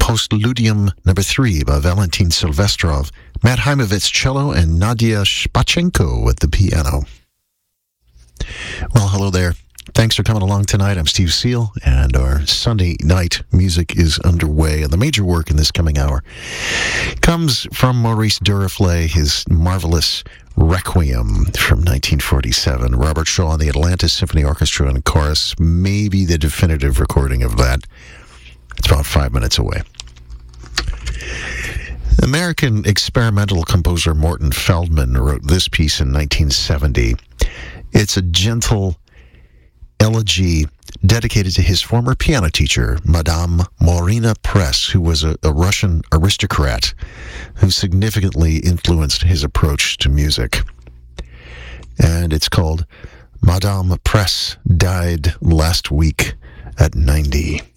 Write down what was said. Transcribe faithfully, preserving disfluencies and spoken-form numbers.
Postludium Number Three by Valentin Silvestrov, Matt Heimovitz cello, and Nadia Shpachenko at the piano. Well, hello there. Thanks for coming along tonight. I'm Steve Seal, and our Sunday night music is underway. And the major work in this coming hour comes from Maurice Duruflé, his marvelous Requiem from nineteen forty-seven. Robert Shaw and the Atlanta Symphony Orchestra and Chorus, maybe the definitive recording of that. It's about five minutes away. American experimental composer Morton Feldman wrote this piece in nineteen seventy. It's a gentle elegy dedicated to his former piano teacher, Madame Marina Press, who was a, a Russian aristocrat who significantly influenced his approach to music. And it's called Madame Press Died Last Week at ninety.